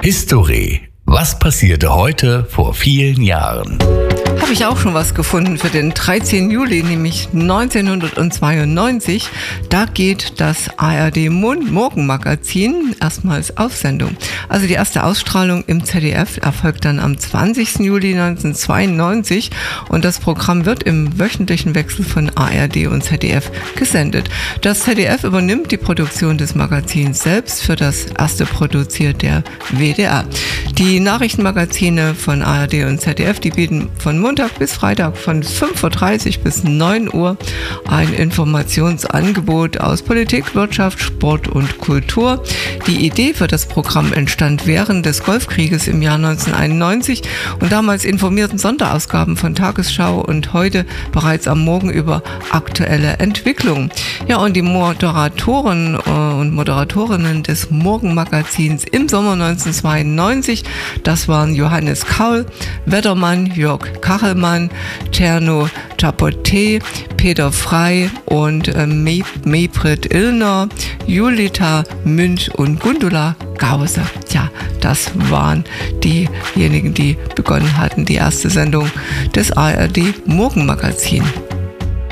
History. Was passierte heute vor vielen Jahren? Habe ich auch schon was gefunden für den 13. Juli, nämlich 1992. Da geht das ARD Morgenmagazin erstmals auf Sendung. Also die erste Ausstrahlung im ZDF erfolgt dann am 20. Juli 1992 und das Programm wird im wöchentlichen Wechsel von ARD und ZDF gesendet. Das ZDF übernimmt die Produktion des Magazins selbst, für das erste produziert der WDR. Die Nachrichtenmagazine von ARD und ZDF, die bieten von Montag bis Freitag von 5.30 Uhr bis 9 Uhr ein Informationsangebot aus Politik, Wirtschaft, Sport und Kultur. Die Idee für das Programm entstand während des Golfkrieges im Jahr 1991 und damals informierten Sonderausgaben von Tagesschau und heute bereits am Morgen über aktuelle Entwicklungen. Ja, und die Moderatoren und Moderatorinnen des Morgenmagazins im Sommer 1992, das waren Johannes Kaul, Wettermann, Jörg Kachelmann, Terno Chapote, Peter Frey und Maybrit Illner, Julita Münch und Gundula Gause. Ja, das waren diejenigen, die begonnen hatten, die erste Sendung des ARD Morgenmagazin.